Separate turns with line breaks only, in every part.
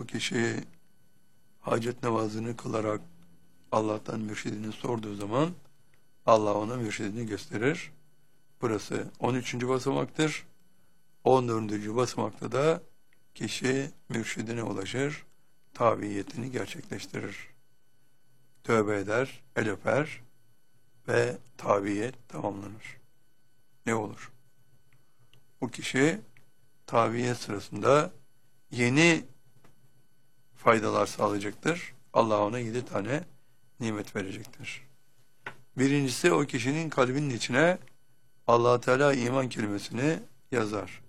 o kişi hacet namazını kılarak Allah'tan mürşidini sorduğu zaman Allah ona mürşidini gösterir. Burası 13. basamaktır. 14. basamakta da kişi mürşidine ulaşır, tabiyetini gerçekleştirir. Tövbe eder, el öper ve tabiyet tamamlanır. Ne olur? Bu kişi tabiyet sırasında yeni faydalar sağlayacaktır. Allah ona 7 tane nimet verecektir. Birincisi, o kişinin kalbinin içine Allah Teala iman kelimesini yazar.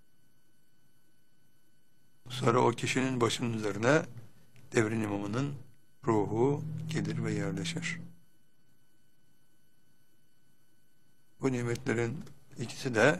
Sonra o kişinin başının üzerine devrin imamının ruhu gelir ve yerleşir. Bu nimetlerin ikisi de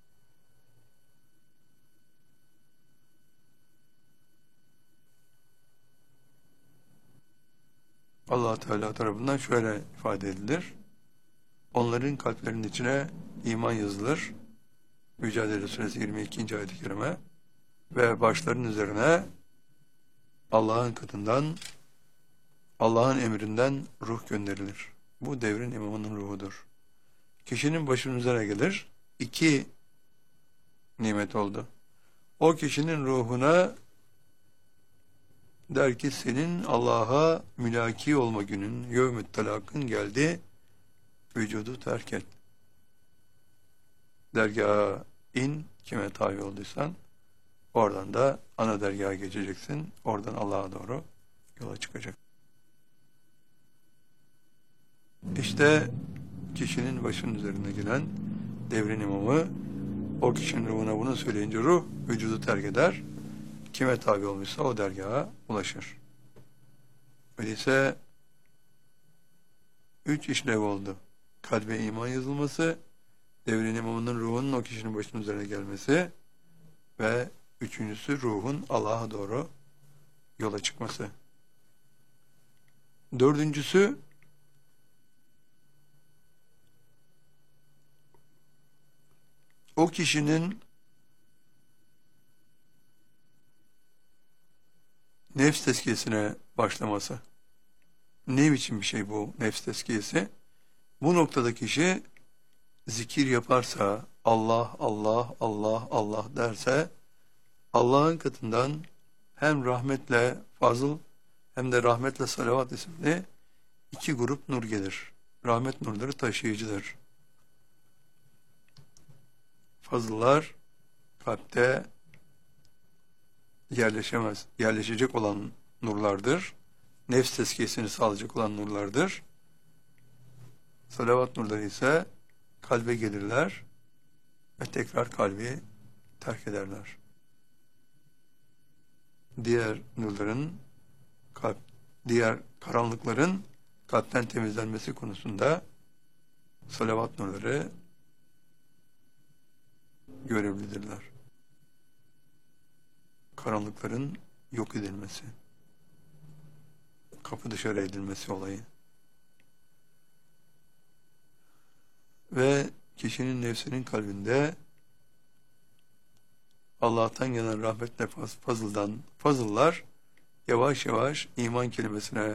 Allah Teala tarafından şöyle ifade edilir. Onların kalplerinin içine iman yazılır. Mücadele Suresi 22. ayet-i kerime. Ve başlarının üzerine Allah'ın katından, Allah'ın emrinden ruh gönderilir. Bu devrin imamının ruhudur. Kişinin başının üzerine gelir. 2 nimet oldu. O kişinin ruhuna der ki, senin Allah'a mülaki olma günün, yevmü't talakın geldi, vücudu terk et. Dergaha in, kime tabi olduysan, oradan da ana dergaha geçeceksin, oradan Allah'a doğru yola çıkacak. İşte kişinin başının üzerine gelen devrin imamı, o kişinin ruhuna bunu söyleyince ruh vücudu terk eder, kime tabi olmuşsa o dergaha ulaşır. Öyleyse 3 işlev oldu. Kalbe iman yazılması, devrin imamının ruhunun o kişinin başının üzerine gelmesi ve 3.'sü ruhun Allah'a doğru yola çıkması. 4.'sü o kişinin nefs tezkiyesine başlaması. Ne biçim bir şey bu nefs tezkiyesi? Bu noktada kişi zikir yaparsa, Allah, Allah, Allah, Allah derse, Allah'ın katından hem rahmetle fazıl hem de rahmetle salavat isimli 2 grup nur gelir. Rahmet nurları taşıyıcıdır. Fazıllar kalpte yerleşemez, yerleşecek olan nurlardır. Nefs tezkiyesini sağlayacak olan nurlardır. Salavat nurları ise kalbe gelirler ve tekrar kalbi terk ederler. Diğer nurların, diğer karanlıkların kalpten temizlenmesi konusunda salavat nurları görevlidirler. Karanlıkların yok edilmesi, kapı dışarı edilmesi olayı. Ve kişinin nefsinin kalbinde Allah'tan gelen rahmetle fazıllar yavaş yavaş iman kelimesine,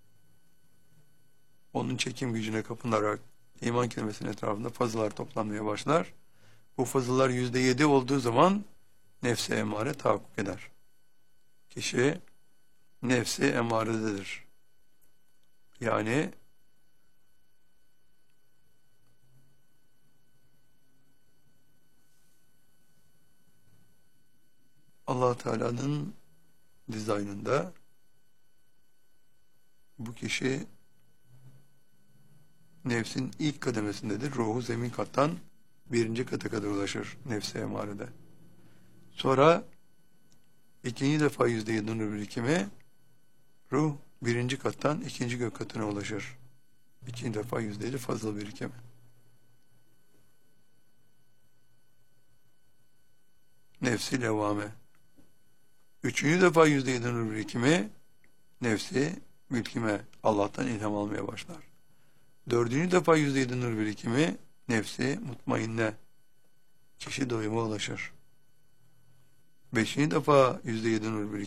onun çekim gücüne kapılarak iman kelimesinin etrafında fazıllar toplanmaya başlar. Bu fazıllar %7 olduğu zaman nefse emare tahakkuk eder. Kişi nefsi emarededir. Yani Allah Teala'nın dizaynında bu kişi nefsin ilk kademesindedir. Ruhu zemin kattan 1. kata kadar ulaşır nefse emarede. Sonra 2. defa %7 nur birikimi, ruh 1. kattan 2. gök katına ulaşır. 2. defa %7 fazla birikimi. Nefsi levvame. 3. defa %7 nur birikimi, nefsi mülkime, Allah'tan ilham almaya başlar. 4. defa %7 nur birikimi, nefsi mutmainne, kişi doyuma ulaşır. 5. defa %7 nur birikimi,